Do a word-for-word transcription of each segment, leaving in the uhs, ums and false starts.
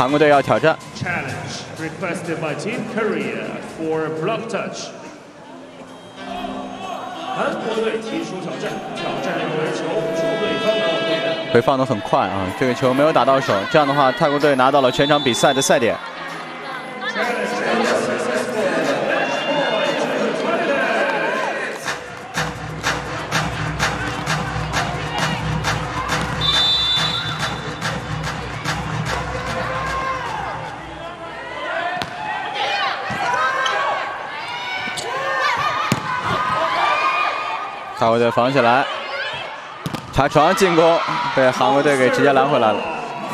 韩国队要挑战。 Challenge requested by Team Korea for block touch。韩国队提出挑战，挑战这个球助对方的队员。 回放得很快啊，这个球没有打到手，这样的话，泰国队拿到了全场比赛的赛点。 泰国队防起来，查床进攻，被韩国队给直接拦回来了。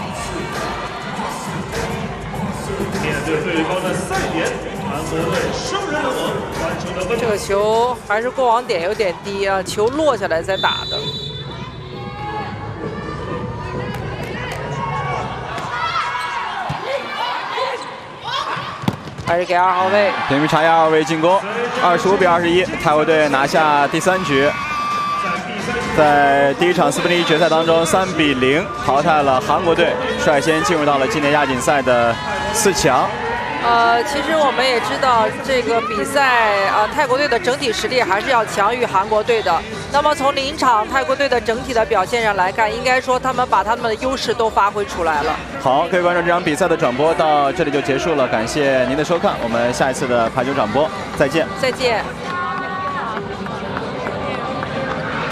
面对对方的赛点，韩国队胜任了我完成的分。 这个球还是过网点有点低啊，球落下来再打的。还是给二号位， 平局查亚二号位进攻，二十五比二十一，泰国队拿下第三局。在第一场四分之一决赛当中，三比零淘汰了韩国队，率先进入到了今年亚锦赛的四强。 呃，其实我们也知道，这个比赛呃，泰国队的整体实力还是要强于韩国队的。那么从临场泰国队的整体的表现上来看，应该说他们把他们的优势都发挥出来了。 好，各位观众，这场比赛的转播到这里就结束了，感谢您的收看，我们下一次的排球转播再见。 再见。